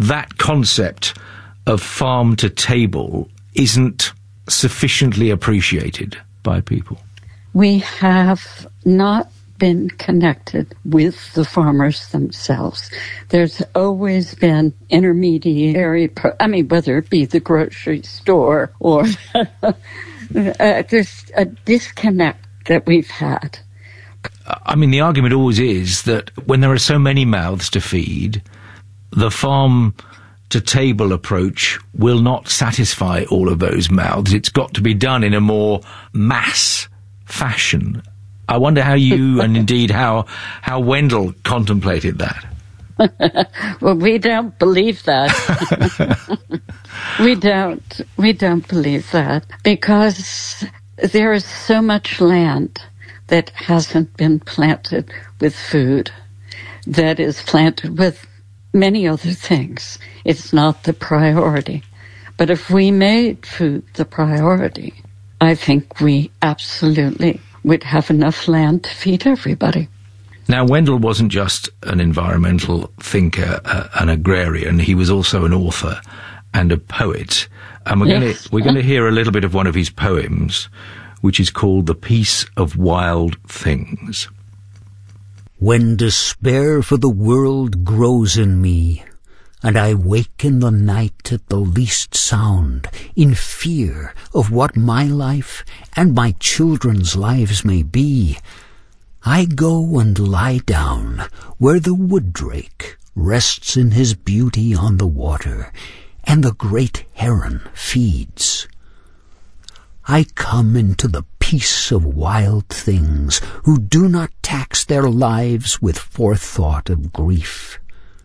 that concept of farm to table isn't sufficiently appreciated by people? We have not been connected with the farmers themselves. There's always been intermediary, whether it be the grocery store or there's a disconnect that we've had. I mean, the argument always is that when there are so many mouths to feed, the farm to table approach will not satisfy all of those mouths. It's got to be done in a more mass fashion. I wonder how you and indeed how Wendell contemplated that. Well, we don't believe that. We don't believe that, because there is so much land that hasn't been planted with food, that is planted with many other things. It's not the priority. But if we made food the priority, I think we absolutely would have enough land to feed everybody. Now, Wendell wasn't just an environmental thinker, an agrarian. He was also an author and a poet. And we're going to hear a little bit of one of his poems, which is called The Peace of Wild Things. When despair for the world grows in me, and I wake in the night at the least sound, in fear of what my life and my children's lives may be, I go and lie down where the wood drake rests in his beauty on the water, and the great heron feeds. I come into the peace of wild things who do not tax their lives with forethought of grief.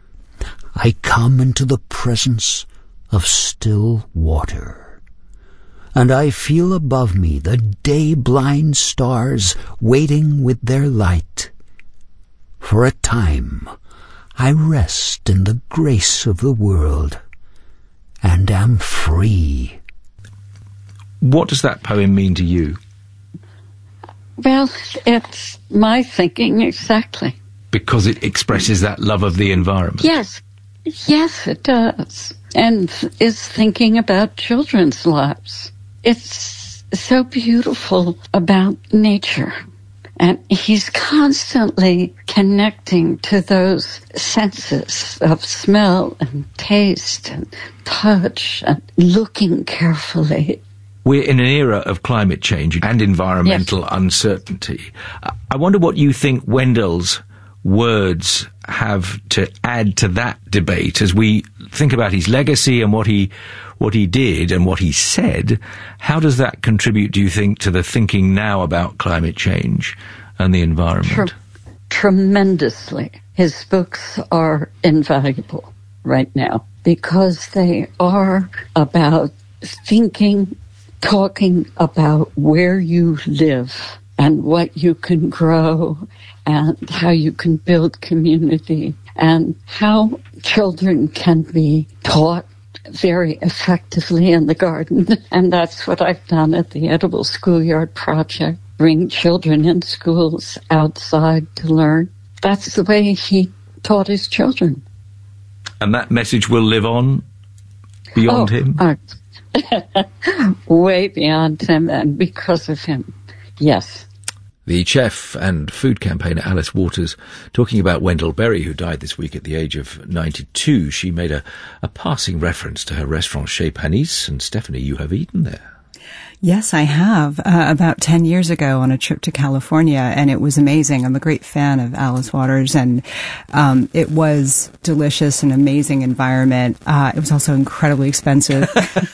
I come into the presence of still water, and I feel above me the day-blind stars waiting with their light. For a time I rest in the grace of the world, and am free. What does that poem mean to you? Well, it's my thinking exactly. Because it expresses that love of the environment? Yes, it does. And is thinking about children's lives. It's so beautiful about nature. And he's constantly connecting to those senses of smell and taste and touch and looking carefully. We're in an era of climate change and environmental uncertainty. I wonder what you think Wendell's words have to add to that debate as we think about his legacy and what he did and what he said. How does that contribute, do you think, to the thinking now about climate change and the environment? Tremendously. His books are invaluable right now because they are about thinking, talking about where you live and what you can grow and how you can build community and how children can be taught very effectively in the garden. And that's what I've done at the Edible Schoolyard Project. Bring children in schools outside to learn. That's the way he taught his children. And that message will live on beyond him? Way beyond him and because of him, yes. The chef and food campaigner Alice Waters talking about Wendell Berry, who died this week at the age of 92. She made a passing reference to her restaurant Chez Panisse, and Stephanie, you have eaten there. Yes, I have, about 10 years ago on a trip to California, and it was amazing. I'm a great fan of Alice Waters, and it was delicious, an amazing environment. It was also incredibly expensive,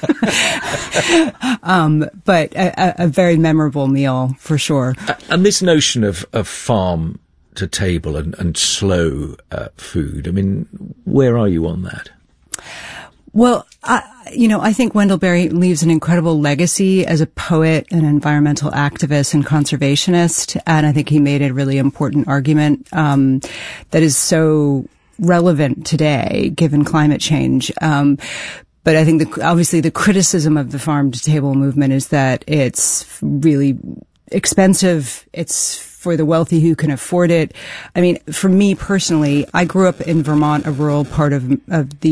but a very memorable meal, for sure. And this notion of farm to table and slow food, I mean, where are you on that? Well, I think Wendell Berry leaves an incredible legacy as a poet, an environmental activist, and conservationist. And I think he made a really important argument that is so relevant today, given climate change. But I think obviously the criticism of the farm to table movement is that it's really expensive. It's for the wealthy who can afford it. I mean, for me personally, I grew up in Vermont, a rural part of the